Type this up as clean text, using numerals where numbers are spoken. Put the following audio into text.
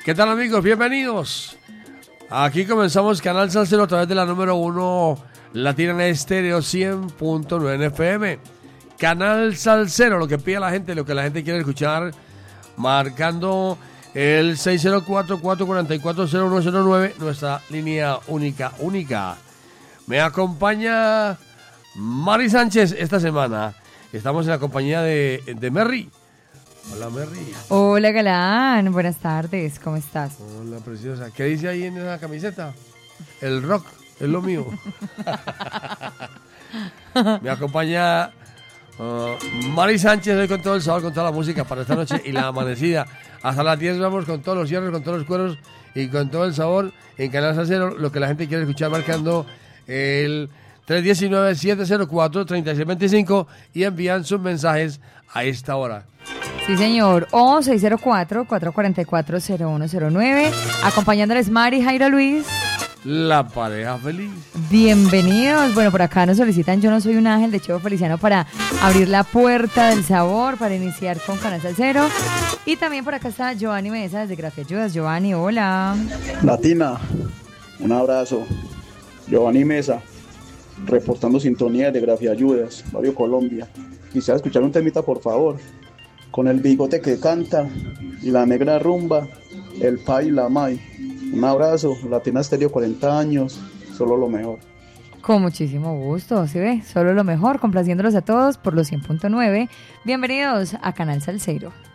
¿Qué tal, amigos? Bienvenidos. Aquí comenzamos Canal Salsero a través de la número 1 Latina en Estéreo 100.9 FM. Canal Salsero, lo que pide la gente, lo que la gente quiere escuchar, marcando el 604-444-0109, nuestra línea única. Me acompaña Mari Sánchez esta semana. Estamos en la compañía de Merry. Hola, Merry. Hola, Galán. Buenas tardes. ¿Cómo estás? Hola, preciosa. ¿Qué dice ahí en esa camiseta? El rock es lo mío. Me acompaña Mari Sánchez hoy con todo el sabor, con toda la música para esta noche y la amanecida. Hasta las 10 vamos con todos los cierres, con todos los cueros y con todo el sabor en Canal Salsero, lo que la gente quiere escuchar, marcando el 319-704-3625 y envían sus mensajes a esta hora. Sí, señor. O 604-444-0109. Acompañándoles Mari, Jairo, Luis. La pareja feliz. Bienvenidos. Bueno, por acá nos solicitan Yo no soy un ángel de Chevo Feliciano para abrir la puerta del sabor, para iniciar con Canal Salsero. Y también por acá está Giovanni Mesa desde Grafía Ayudas. Giovanni, hola. Latina, un abrazo. Giovanni Mesa, reportando sintonía de Grafía Ayudas, Barrio Colombia. Quisiera escuchar un temita, por favor. Con el bigote que canta y la negra rumba, el pa y la mai. Un abrazo, Latina Estéreo 40 años, solo lo mejor. Con muchísimo gusto, ¿sí ve? Solo lo mejor, complaciéndolos a todos por los 100.9. Bienvenidos a Canal Salsero.